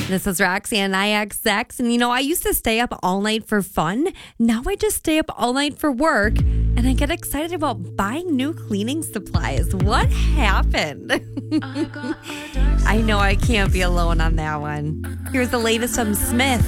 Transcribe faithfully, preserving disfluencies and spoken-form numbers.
This is Roxanne I X X. And you know, I used to stay up all night for fun. Now I just stay up all night for work. And I get excited about buying new cleaning supplies. What happened? I know I can't be alone on that one. Here's the latest from Smith.